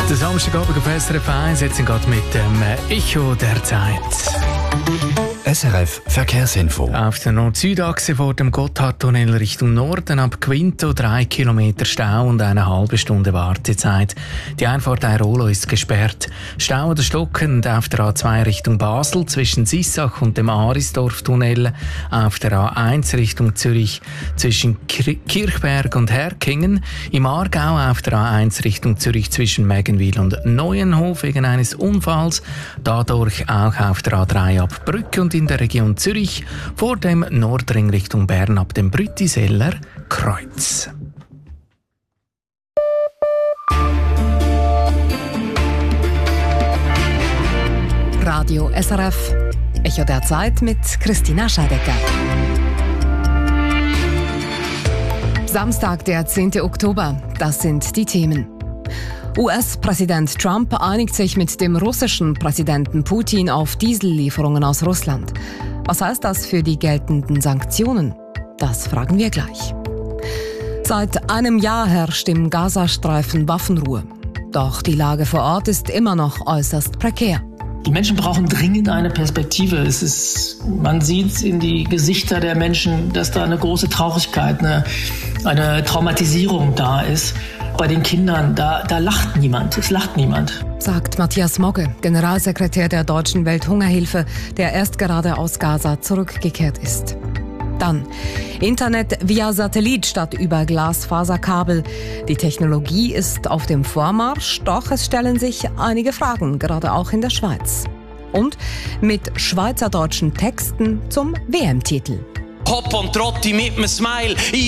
Der Samstagabend auf SRF 1, jetzt gerade mit dem Echo der Zeit. SRF Verkehrsinfo. Auf der Nord-Süd-Achse vor dem Gotthardtunnel Richtung Norden ab Quinto 3 Kilometer Stau und eine halbe Stunde Wartezeit. Die Einfahrt Airolo ist gesperrt. Stau oder stockend auf der A2 Richtung Basel zwischen Sissach und dem Arisdorf-Tunnel. Auf der A1 Richtung Zürich zwischen Kirchberg und Herkingen. Im Aargau auf der A1 Richtung Zürich zwischen Mägenwil und Neuenhof wegen eines Unfalls. Dadurch auch auf der A3 ab Brügg und in der Region Zürich vor dem Nordring Richtung Bern ab dem Brüttiseller Kreuz. Radio SRF, Echo der Zeit mit Christina Scheidecker. Samstag, der 10. Oktober, das sind die Themen. US-Präsident Trump einigt sich mit dem russischen Präsidenten Putin auf Diesellieferungen aus Russland. Was heißt das für die geltenden Sanktionen? Das fragen wir gleich. Seit einem Jahr herrscht im Gazastreifen Waffenruhe. Doch die Lage vor Ort ist immer noch äußerst prekär. Die Menschen brauchen dringend eine Perspektive. Man sieht in die Gesichter der Menschen, dass da eine große Traurigkeit, eine Traumatisierung da ist. Bei den Kindern, da lacht niemand, es lacht niemand. Sagt Matthias Mogge, Generalsekretär der Deutschen Welthungerhilfe, der erst gerade aus Gaza zurückgekehrt ist. Dann Internet via Satellit statt über Glasfaserkabel. Die Technologie ist auf dem Vormarsch, doch es stellen sich einige Fragen, gerade auch in der Schweiz. Und mit schweizerdeutschen Texten zum WM-Titel. Hopp und Trotti mit einem Smile,